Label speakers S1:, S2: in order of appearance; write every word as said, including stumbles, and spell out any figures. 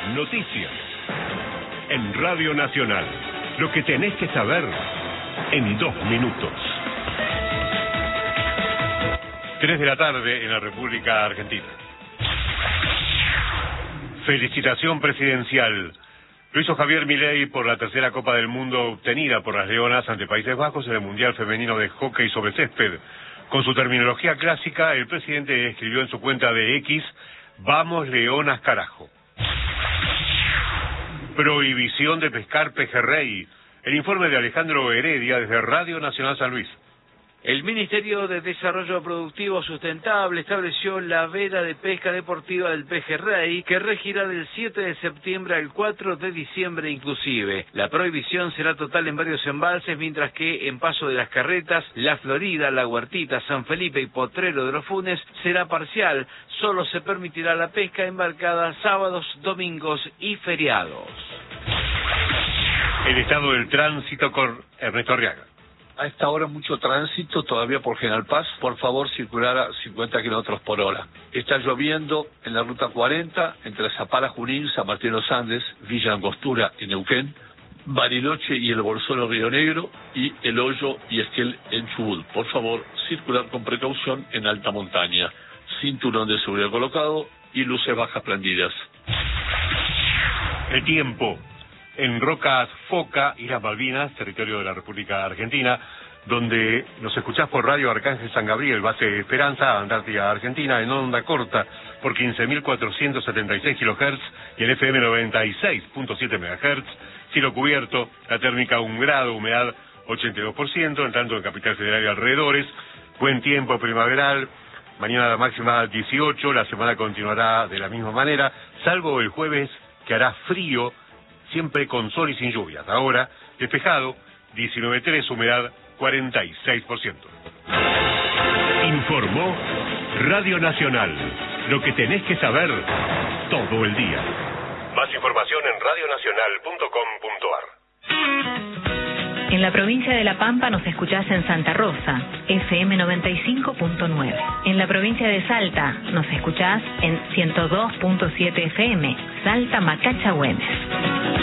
S1: Noticias. En Radio Nacional. Lo que tenés que saber en dos minutos. Tres de la tarde en la República Argentina. Felicitación presidencial. Lo hizo Javier Milei por la tercera Copa del Mundo obtenida por las Leonas ante Países Bajos en el Mundial Femenino de Hockey sobre Césped. Con su terminología clásica, el presidente escribió en su cuenta de X: "Vamos Leonas carajo". Prohibición de pescar pejerrey. El informe de Alejandro Heredia desde Radio Nacional San Luis.
S2: El Ministerio de Desarrollo Productivo Sustentable estableció la veda de pesca deportiva del pejerrey, que regirá del siete de septiembre al cuatro de diciembre inclusive. La prohibición será total en varios embalses, mientras que en Paso de las Carretas, La Florida, La Huertita, San Felipe y Potrero de los Funes será parcial. Solo se permitirá la pesca embarcada sábados, domingos y feriados.
S1: El estado del tránsito con Ernesto Arriaga.
S3: A esta hora mucho tránsito todavía por General Paz. Por favor, circular a cincuenta kilómetros por hora. Está lloviendo en la ruta cuarenta entre Zapala, Junín, San Martín de los Andes, Villa Angostura y Neuquén, Bariloche y el Bolsón Río Negro, y El Hoyo y Esquel en Chubut. Por favor, circular con precaución en alta montaña. Cinturón de seguridad colocado y luces bajas prendidas.
S1: El tiempo. En Rocas Foca, Islas Malvinas, territorio de la República Argentina, donde nos escuchás por Radio Arcángel San Gabriel, base Esperanza, Antártida Argentina, en onda corta por quince mil cuatrocientos setenta y seis kilohertz y en F M noventa y seis punto siete megahertz, cielo cubierto, la térmica un grado, humedad ochenta y dos por ciento, en tanto en Capital Federal y alrededores, buen tiempo primaveral, mañana la máxima dieciocho, la semana continuará de la misma manera, salvo el jueves que hará frío, siempre con sol y sin lluvias. Ahora, despejado, diecinueve punto tres, humedad cuarenta y seis por ciento. Informó Radio Nacional. Lo que tenés que saber todo el día. Más información en radio nacional punto com punto ar.
S4: En la provincia de La Pampa nos escuchás en Santa Rosa, F M noventa y cinco punto nueve. En la provincia de Salta nos escuchás en ciento dos punto siete F M, Salta Macacha Güemes.